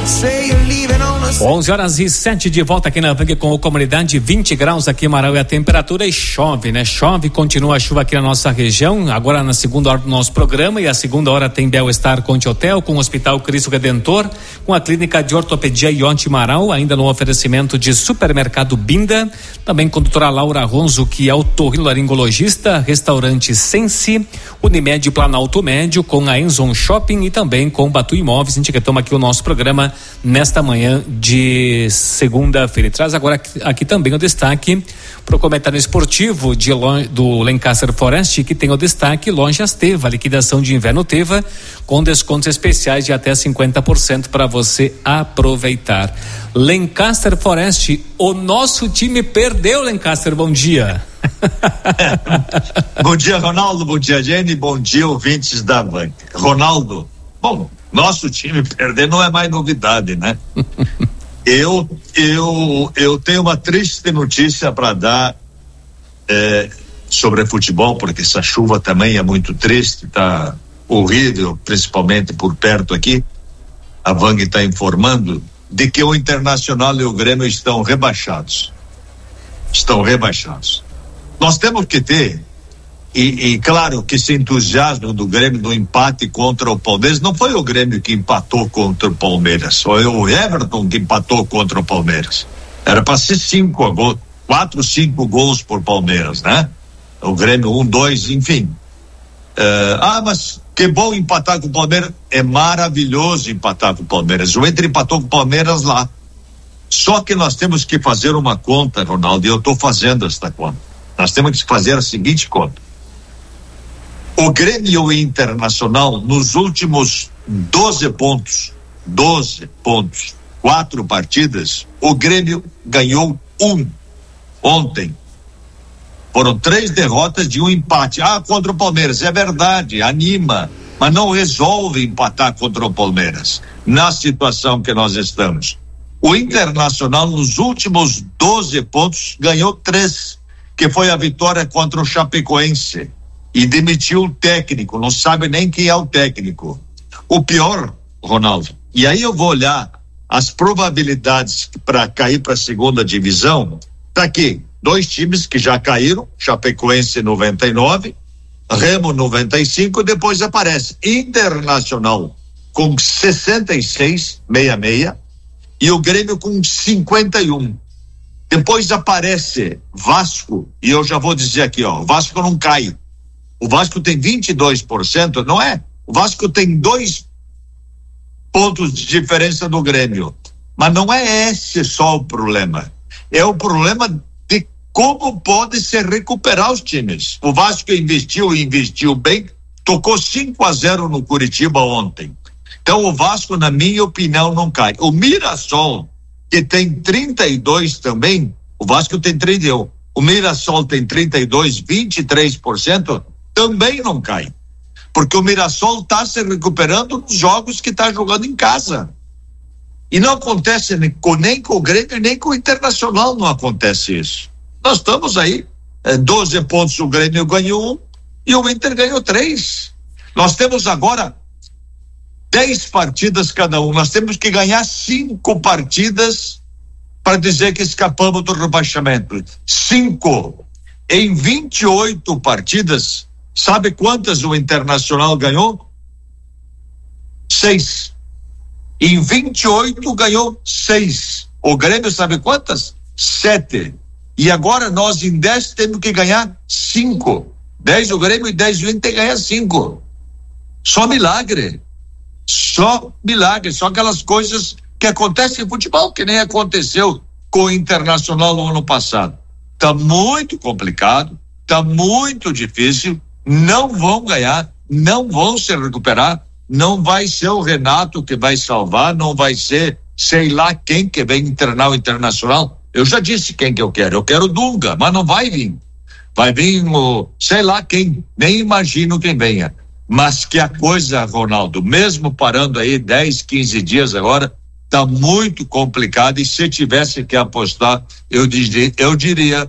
11h07 de volta aqui na Vang com o Comunidade, 20 graus aqui em Marau e a temperatura, e chove, né? Chove, continua a chuva aqui na nossa região. Agora na segunda hora do nosso programa, e a segunda hora tem Bel-Estar Conte Hotel, com o Hospital Cristo Redentor, com a Clínica de Ortopedia Ionte Marau, ainda no oferecimento de Supermercado Binda, também com a doutora Laura Ronzo, que é otorrinolaringologista, Restaurante Sensi, Unimed Planalto Médio, com a Enzon Shopping e também com Batu Imóveis. Etiquetamos aqui o nosso programa nesta manhã de segunda-feira. E traz agora aqui também o destaque para o comentário esportivo do Lancaster Forest, que tem o destaque Lojas Teva, liquidação de inverno Teva, com descontos especiais de até 50% para você aproveitar. Lancaster Forest, o nosso time perdeu, Lancaster, bom dia. Bom dia, Ronaldo, bom dia, Jenny, bom dia, ouvintes da Vang. Ronaldo, bom, nosso time perder não é mais novidade, né? Eu tenho uma triste notícia para dar sobre futebol, porque essa chuva também é muito triste, tá horrível, principalmente por perto aqui. A Vang está informando de que o Internacional e o Grêmio estão rebaixados. Nós temos que ter, e claro que esse entusiasmo do Grêmio no empate contra o Palmeiras, não foi o Grêmio que empatou contra o Palmeiras, foi o Everton que empatou contra o Palmeiras. Era para ser 4, 5 gols por Palmeiras, né? O Grêmio 1, 2, enfim. Mas que bom empatar com o Palmeiras. É maravilhoso empatar com o Palmeiras. O Inter empatou com o Palmeiras lá. Só que nós temos que fazer uma conta, Ronaldo, e eu estou fazendo esta conta. Nós temos que fazer a seguinte conta. O Grêmio Internacional, nos últimos 12 pontos, 4 partidas, o Grêmio ganhou 1 ontem. Foram 3 derrotas de 1 empate. Contra o Palmeiras, é verdade, anima, mas não resolve empatar contra o Palmeiras, na situação que nós estamos. O Internacional, nos últimos 12 pontos, ganhou 3, que foi a vitória contra o Chapecoense. E demitiu o técnico, não sabe nem quem é o técnico. O pior, Ronaldo, e aí eu vou olhar as probabilidades para cair para a segunda divisão, tá aqui, 2 times que já caíram, Chapecoense 99, Remo 95, depois aparece Internacional com 66, e o Grêmio com 51. Depois aparece Vasco, e eu já vou dizer aqui, o Vasco não cai. O Vasco tem 22%, não é? O Vasco tem 2 pontos de diferença do Grêmio. Mas não é esse só o problema. É o problema de como pode se recuperar os times. O Vasco investiu bem, tocou 5-0 no Curitiba ontem. Então o Vasco, na minha opinião, não cai. O Mirassol, que tem 32 também, o Vasco tem 31. O Mirassol tem 32, 23%, também não cai. Porque o Mirassol está se recuperando nos jogos que está jogando em casa. E não acontece nem com o Grêmio, nem com o Internacional não acontece isso. Nós estamos aí, 12 pontos o Grêmio ganhou 1 e o Inter ganhou 3. Nós temos agora 10 partidas cada um. Nós temos que ganhar 5 partidas para dizer que escapamos do rebaixamento. 5. Em 28 partidas, sabe quantas o Internacional ganhou? 6. Em 28 ganhou 6. O Grêmio sabe quantas? 7. E agora nós em 10 temos que ganhar 5. 10 o Grêmio e 10 o Inter ganha 5. Só milagre. Só aquelas coisas que acontecem em futebol, que nem aconteceu com o Internacional no ano passado. Tá muito complicado, tá muito difícil, não vão ganhar, não vão se recuperar, não vai ser o Renato que vai salvar, não vai ser sei lá quem que vem treinar o Internacional. Eu já disse quem que eu quero o Dunga, mas não vai vir. Vai vir o sei lá quem, nem imagino quem venha. Mas que a coisa, Ronaldo, mesmo parando aí 10, 15 dias agora, tá muito complicado, e se tivesse que apostar, eu diria